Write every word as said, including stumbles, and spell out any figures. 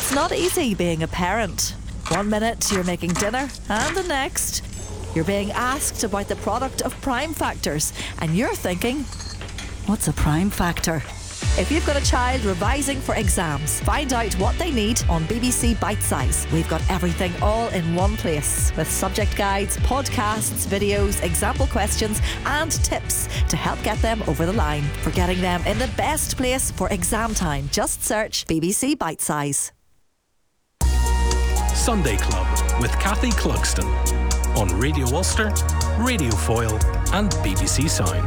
It's not easy being a parent. One minute you're making dinner, and the next you're being asked about the product of prime factors, and you're thinking, what's a prime factor? If you've got a child revising for exams, find out what they need on B B C Bite Size. We've got everything all in one place, with subject guides, podcasts, videos, example questions and tips to help get them over the line. For getting them in the best place for exam time, just search B B C Bite Size. Sunday Club with Kathy Clugston on Radio Ulster, Radio Foyle and B B C Sound.